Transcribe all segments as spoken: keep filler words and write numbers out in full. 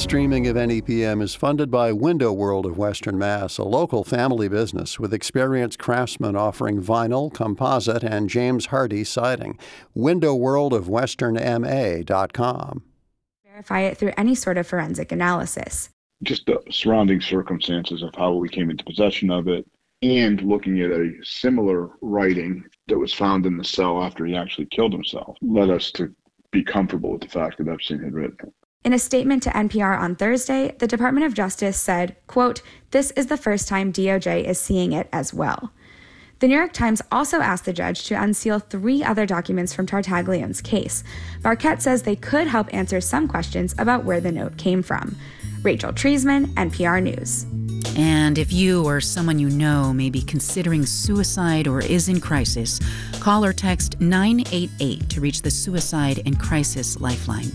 streaming of N E P M is funded by Window World of Western Mass, a local family business with experienced craftsmen offering vinyl, composite, and James Hardie siding. window world of western m a dot com. Verify it through any sort of forensic analysis. Just the surrounding circumstances of how we came into possession of it, and looking at a similar writing that was found in the cell after he actually killed himself, led us to be comfortable with the fact that Epstein had written it. In a statement to N P R on Thursday, the Department of Justice said, quote, "This is the first time D O J is seeing it as well." The New York Times also asked the judge to unseal three other documents from Tartagliane's case. Marquette says they could help answer some questions about where the note came from. Rachel Treisman, N P R News. And if you or someone you know may be considering suicide or is in crisis, call or text nine eight eight to reach the Suicide and Crisis Lifeline.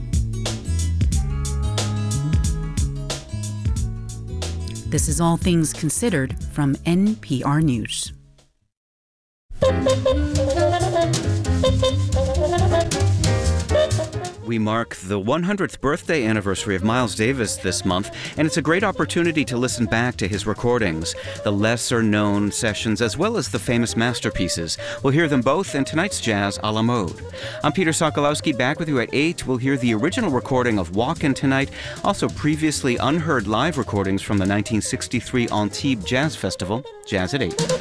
This is All Things Considered from N P R News. We mark the one hundredth birthday anniversary of Miles Davis this month, and it's a great opportunity to listen back to his recordings, the lesser-known sessions as well as the famous masterpieces. We'll hear them both in tonight's Jazz a la Mode. I'm Peter Sokolowski, back with you at eight. We'll hear the original recording of Walkin' tonight, also previously unheard live recordings from the nineteen sixty-three Antibes Jazz Festival. Jazz at eight.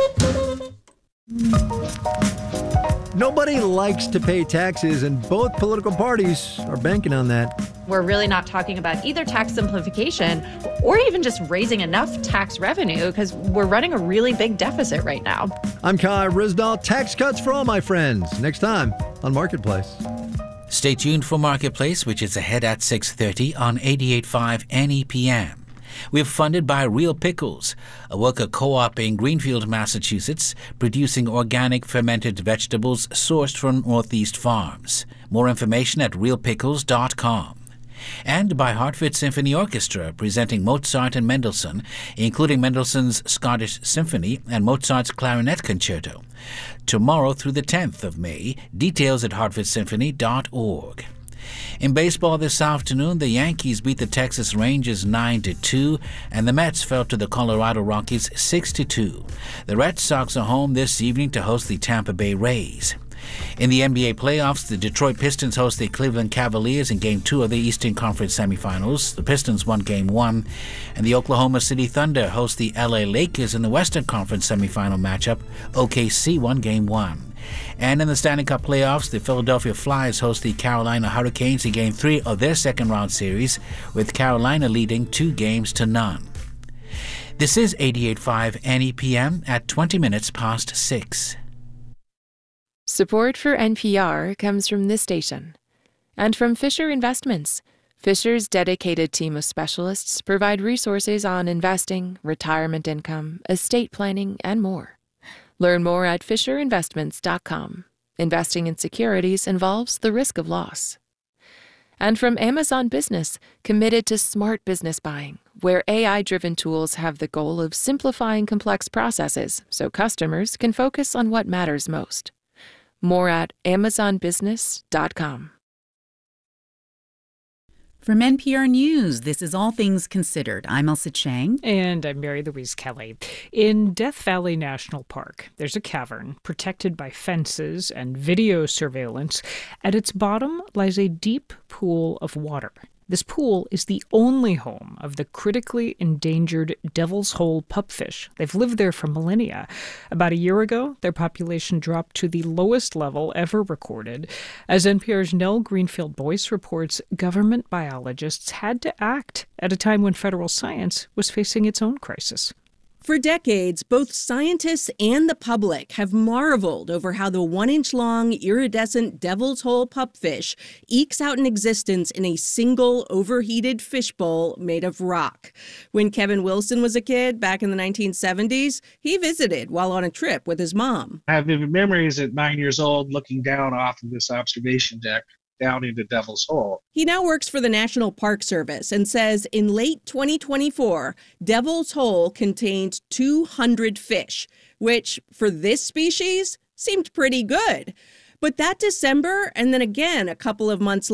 Nobody likes to pay taxes, and both political parties are banking on that. We're really not talking about either tax simplification or even just raising enough tax revenue because we're running a really big deficit right now. I'm Kai Risdahl. Tax cuts for all my friends. Next time on Marketplace. Stay tuned for Marketplace, which is ahead at six thirty on eighty-eight point five N E P M. We're funded by Real Pickles, a worker co-op in Greenfield, Massachusetts, producing organic fermented vegetables sourced from Northeast farms. More information at real pickles dot com. And by Hartford Symphony Orchestra, presenting Mozart and Mendelssohn, including Mendelssohn's Scottish Symphony and Mozart's Clarinet Concerto. Tomorrow through the tenth of May, details at hartford symphony dot org. In baseball this afternoon, the Yankees beat the Texas Rangers nine to two, and the Mets fell to the Colorado Rockies six to two. The Red Sox are home this evening to host the Tampa Bay Rays. In the N B A playoffs, the Detroit Pistons host the Cleveland Cavaliers in Game two of the Eastern Conference semifinals. The Pistons won Game one, and the Oklahoma City Thunder host the L A Lakers in the Western Conference semifinal matchup. O K C won Game one. And in the Stanley Cup playoffs, the Philadelphia Flyers host the Carolina Hurricanes in Game three of their second-round series, with Carolina leading two games to none. This is eighty-eight point five N E P M at twenty minutes past six. Support for N P R comes from this station and from Fisher Investments. Fisher's dedicated team of specialists provide resources on investing, retirement income, estate planning, and more. Learn more at fisher investments dot com. Investing in securities involves the risk of loss. And from Amazon Business, committed to smart business buying, where A I-driven tools have the goal of simplifying complex processes so customers can focus on what matters most. More at amazon business dot com. From N P R News, this is All Things Considered. I'm Elsa Chang. And I'm Mary Louise Kelly. In Death Valley National Park, there's a cavern protected by fences and video surveillance. At its bottom lies a deep pool of water. This pool is the only home of the critically endangered Devil's Hole pupfish. They've lived there for millennia. About a year ago, their population dropped to the lowest level ever recorded. As N P R's Nell Greenfield-Boyce reports, government biologists had to act at a time when federal science was facing its own crisis. For decades, both scientists and the public have marveled over how the one-inch-long iridescent Devil's Hole pupfish ekes out an existence in a single overheated fishbowl made of rock. When Kevin Wilson was a kid back in the nineteen seventies, he visited while on a trip with his mom. I have vivid memories at nine years old looking down off of this observation deck down into Devil's Hole. He now works for the National Park Service and says in late twenty twenty-four, Devil's Hole contained two hundred fish, which for this species seemed pretty good. But that December, and then again a couple of months